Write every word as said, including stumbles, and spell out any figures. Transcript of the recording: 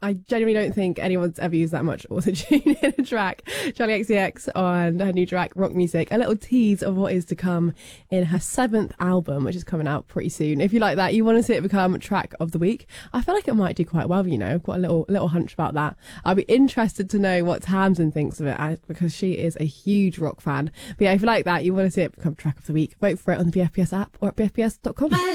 I genuinely don't think anyone's ever used that much auto-tune in a track. Charlie X C X on her new track, Rock Music. A little tease of what is to come in her seventh album, which is coming out pretty soon. If you like that, you want to see it become track of the week. I feel like it might do quite well, you know. I've got a little little hunch about that. I'll be interested to know what Tamsin thinks of it, because she is a huge rock fan. But yeah, if you like that, you want to see it become track of the week, vote for it on the B F P S app or at B F P S dot com.